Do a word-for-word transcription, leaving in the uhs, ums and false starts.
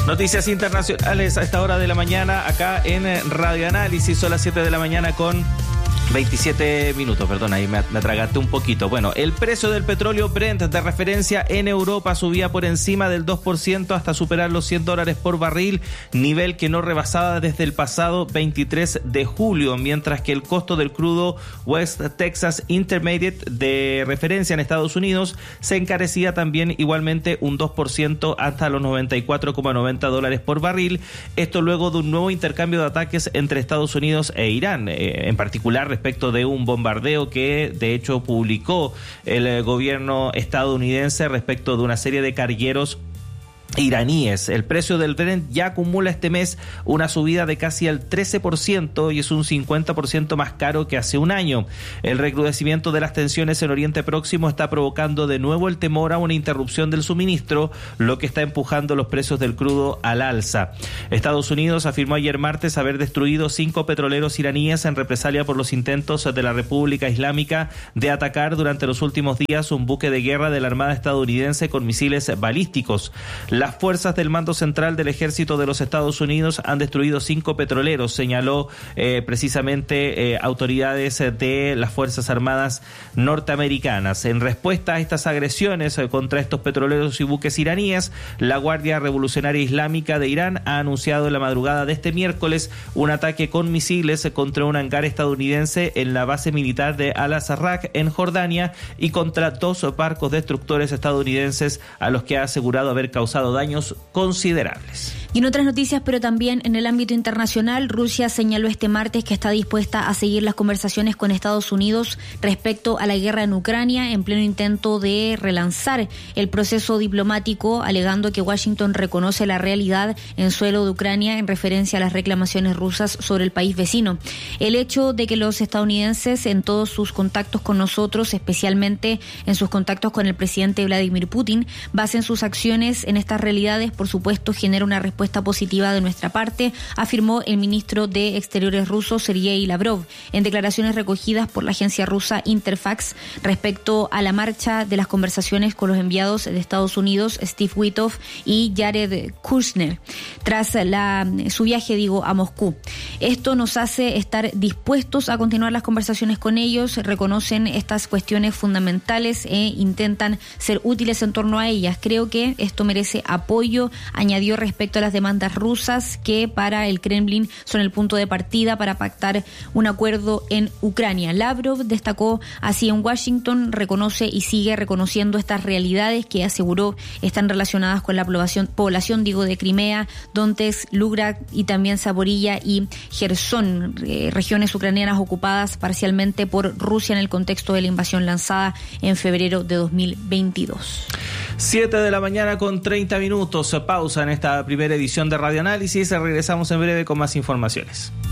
Noticias internacionales a esta hora de la mañana acá en Radio Análisis. Son las siete de la mañana con veintisiete minutos, perdón, ahí me, me atragaste un poquito. Bueno, el precio del petróleo Brent de referencia en Europa subía por encima del dos por ciento hasta superar los cien dólares por barril, nivel que no rebasaba desde el pasado veintitrés de julio, mientras que el costo del crudo West Texas Intermediate de referencia en Estados Unidos se encarecía también igualmente un dos por ciento hasta los noventa y cuatro coma noventa dólares por barril. Esto luego de un nuevo intercambio de ataques entre Estados Unidos e Irán, eh, en particular respecto de un bombardeo que de hecho publicó el gobierno estadounidense respecto de una serie de cargueros iraníes. El precio del Brent ya acumula este mes una subida de casi el trece por ciento y es un cincuenta por ciento más caro que hace un año. El recrudecimiento de las tensiones en Oriente Próximo está provocando de nuevo el temor a una interrupción del suministro, lo que está empujando los precios del crudo al alza. Estados Unidos afirmó ayer martes haber destruido cinco petroleros iraníes en represalia por los intentos de la República Islámica de atacar durante los últimos días un buque de guerra de la Armada estadounidense con misiles balísticos. Las fuerzas del Mando Central del Ejército de los Estados Unidos han destruido cinco petroleros, señaló eh, precisamente eh, autoridades de las Fuerzas Armadas norteamericanas. En respuesta a estas agresiones eh, contra estos petroleros y buques iraníes, la Guardia Revolucionaria Islámica de Irán ha anunciado en la madrugada de este miércoles un ataque con misiles contra un hangar estadounidense en la base militar de Al-Azraq en Jordania y contra dos barcos destructores estadounidenses a los que ha asegurado haber causado daños considerables. Y en otras noticias, pero también en el ámbito internacional, Rusia señaló este martes que está dispuesta a seguir las conversaciones con Estados Unidos respecto a la guerra en Ucrania en pleno intento de relanzar el proceso diplomático, alegando que Washington reconoce la realidad en suelo de Ucrania en referencia a las reclamaciones rusas sobre el país vecino. El hecho de que los estadounidenses en todos sus contactos con nosotros, especialmente en sus contactos con el presidente Vladimir Putin, basen sus acciones en estas realidades, por supuesto, genera una respuesta positiva de nuestra parte, afirmó el ministro de Exteriores ruso Sergei Lavrov en declaraciones recogidas por la agencia rusa Interfax respecto a la marcha de las conversaciones con los enviados de Estados Unidos Steve Witkoff y Jared Kushner tras la, su viaje, digo, a Moscú. Esto nos hace estar dispuestos a continuar las conversaciones con ellos, reconocen estas cuestiones fundamentales e intentan ser útiles en torno a ellas. Creo que esto merece apoyo, añadió respecto a las demandas rusas que para el Kremlin son el punto de partida para pactar un acuerdo en Ucrania. Lavrov destacó así en Washington, reconoce y sigue reconociendo estas realidades que aseguró están relacionadas con la población, población digo, de Crimea, Donetsk, Lugansk y también Zaporilla y Gerson, eh, regiones ucranianas ocupadas parcialmente por Rusia en el contexto de la invasión lanzada en febrero de dos mil veintidós. siete de la mañana con treinta minutos. Pausa en esta primera edición de Radio Análisis. Regresamos en breve con más informaciones.